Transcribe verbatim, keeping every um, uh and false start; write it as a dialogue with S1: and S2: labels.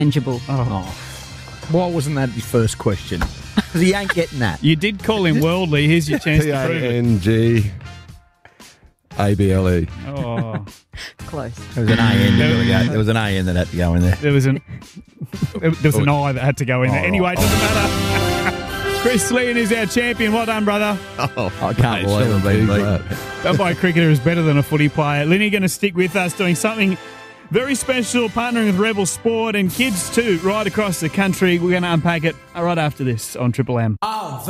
S1: Tangible.
S2: Oh. Why wasn't that your first question? Because he ain't getting that.
S3: You did call him worldly. Here's your chance
S4: T
S3: to
S4: A
S3: prove it.
S4: N G A B L E.
S3: Oh,
S1: Close.
S2: There was an A in there. There, there was an A in that had to go in there.
S3: there was an there was an I that had to go in there.
S2: Oh,
S3: Anyway, it doesn't matter. Chris Leon is our champion. Well done, brother.
S4: Oh,
S2: I can't believe I've been beaten.
S3: That by cricketer is better than a footy player. Linny going to stick with us doing something very special, partnering with Rebel Sport and kids too, right across the country. We're going to unpack it right after this on Triple M.
S5: Oh,